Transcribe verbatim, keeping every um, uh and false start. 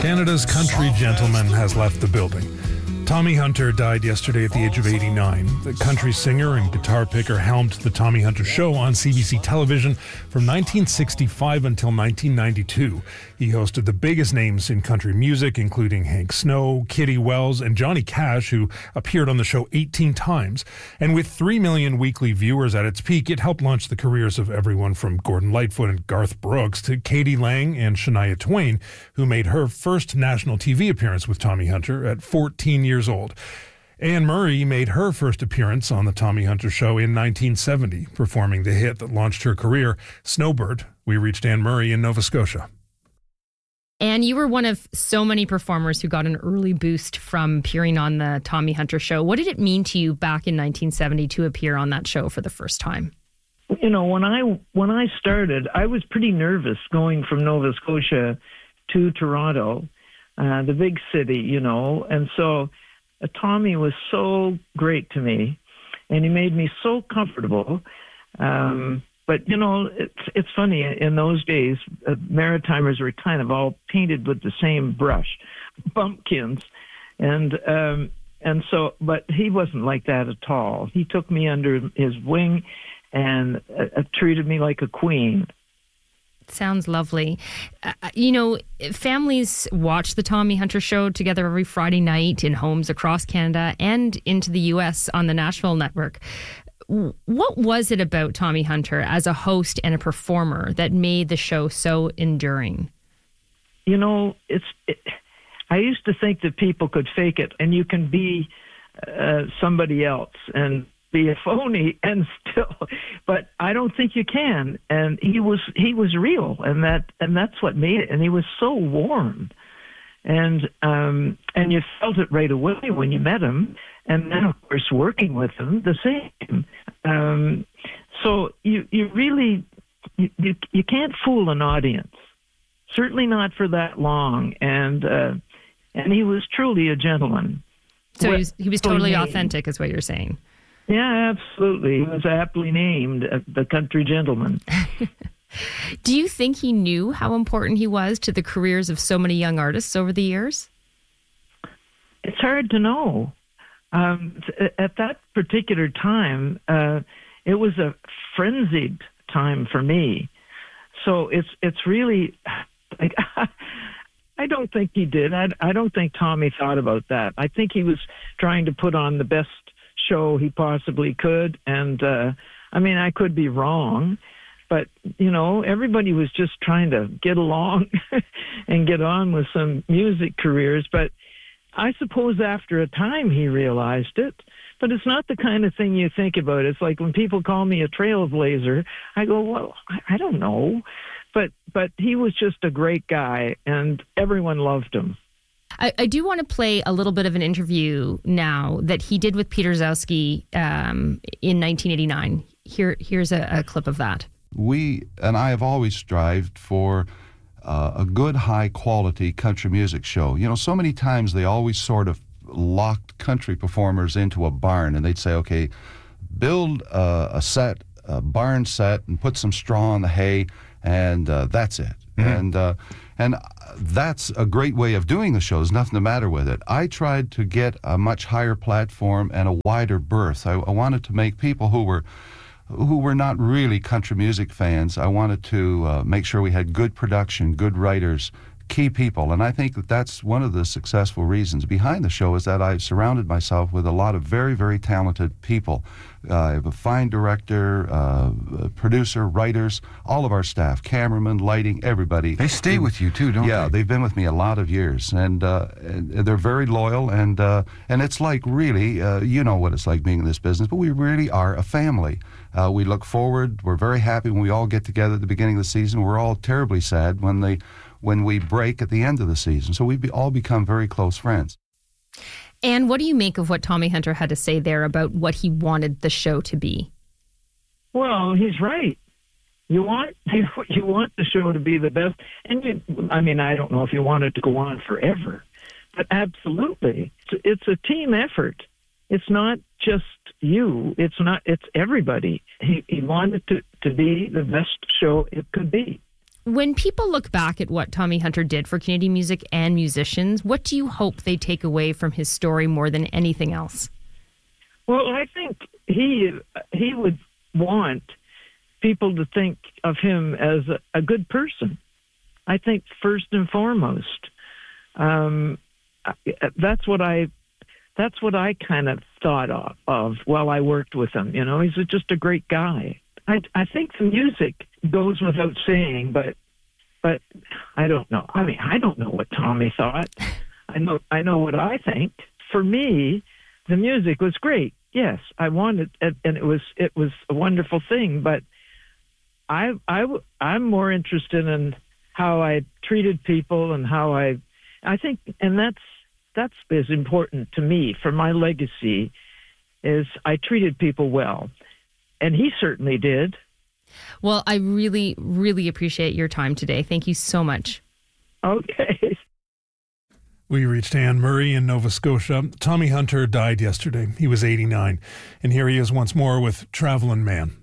Canada's country gentleman has left the building. Tommy Hunter died yesterday at the age of eighty-nine. The country singer and guitar picker helmed the Tommy Hunter Show on C B C television from nineteen sixty-five until nineteen ninety-two. He hosted the biggest names in country music, including Hank Snow, Kitty Wells, and Johnny Cash, who appeared on the show eighteen times. And with three million weekly viewers at its peak, it helped launch the careers of everyone from Gordon Lightfoot and Garth Brooks to Katie Lang and Shania Twain, who made her first national T V appearance with Tommy Hunter at fourteen years old. Anne Murray made her first appearance on the Tommy Hunter Show in nineteen seventy, performing the hit that launched her career, Snowbird. We reached Anne Murray in Nova Scotia. And you were one of so many performers who got an early boost from appearing on the Tommy Hunter Show. What did it mean to you back in nineteen seventy to appear on that show for the first time? You know, when I when I started, I was pretty nervous going from Nova Scotia to Toronto, uh, the big city, you know. And so uh, Tommy was so great to me, and he made me so comfortable. Um But, you know, it's it's funny. In those days, uh, Maritimers were kind of all painted with the same brush, bumpkins. And um, and so, but he wasn't like that at all. He took me under his wing and uh, treated me like a queen. Sounds lovely. Uh, you know, families watch the Tommy Hunter Show together every Friday night in homes across Canada and into the U S on the Nashville Network. What was it about Tommy Hunter as a host and a performer that made the show so enduring? You know, it's. It, I used to think that people could fake it, and you can be uh, somebody else and be a phony, and still. But I don't think you can. And he was he was real, and that and that's what made it. And he was so warm, and um, and you felt it right away when you met him. And then, of course, working with him, the same. Um, so you you really, you, you you can't fool an audience, certainly not for that long. And uh, and he was truly a gentleman. So he was, he was totally authentic, is what you're saying. Yeah, absolutely. He was aptly named uh, the country gentleman. Do you think he knew how important he was to the careers of so many young artists over the years? It's hard to know. Um, at that particular time, uh, it was a frenzied time for me. So it's it's really, like, I don't think he did. I, I don't think Tommy thought about that. I think he was trying to put on the best show he possibly could. And, uh, I mean, I could be wrong, but, you know, everybody was just trying to get along and get on with some music careers. But I suppose after a time he realized it, but it's not the kind of thing you think about. It's like when people call me a trailblazer, I go, well, I, I don't know. But but he was just a great guy, and everyone loved him. I, I do want to play a little bit of an interview now that he did with Peter Zowski um, in nineteen eighty-nine. Here, here's a, a clip of that. We, and I have always strived for Uh, a good, high-quality country music show. You know, so many times they always sort of locked country performers into a barn, and they'd say, okay, build uh, a set, a barn set, and put some straw in the hay, and uh, that's it. Mm-hmm. And uh, and that's a great way of doing the show. There's nothing the matter with it. I tried to get a much higher platform and a wider berth. I, I wanted to make people who were who were not really country music fans. I wanted to uh, make sure we had good production, good writers, key people. And I think that that's one of the successful reasons behind the show is that I've surrounded myself with a lot of very, very talented people. Uh, I have a fine director, uh, producer, writers, all of our staff, cameramen, lighting, everybody. They stay with you too, don't yeah, they? Yeah, they've been with me a lot of years, and, uh, and they're very loyal. And uh, and it's like really, uh, you know what it's like being in this business, but we really are a family. Uh, we look forward. We're very happy when we all get together at the beginning of the season. We're all terribly sad when they when we break at the end of the season. So we be, all become very close friends. And what do you make of what Tommy Hunter had to say there about what he wanted the show to be? Well, he's right. You want you, you want the show to be the best. And you, I mean, I don't know if you want it to go on forever, but absolutely. It's, it's a team effort. It's not just you. It's not. It's everybody. He, he wanted to, to be the best show it could be. When people look back at what Tommy Hunter did for Canadian music and musicians, what do you hope they take away from his story more than anything else? Well, I think he he would want people to think of him as a, a good person. I think first and foremost, um, that's what I that's what I kind of thought of, of while I worked with him. You know, he's a, just a great guy. I, I think the music goes without saying, but but I don't know. I mean, I don't know what Tommy thought. I know I know what I think. For me, the music was great. Yes, I wanted, and it was it was a wonderful thing. But I I I'm more interested in how I treated people and how I I think, and that's that's is important to me for my legacy. Is I treated people well. And he certainly did. Well, I really, really appreciate your time today. Thank you so much. Okay. We reached Anne Murray in Nova Scotia. Tommy Hunter died yesterday. He was eighty-nine. And here he is once more with Travelin' Man.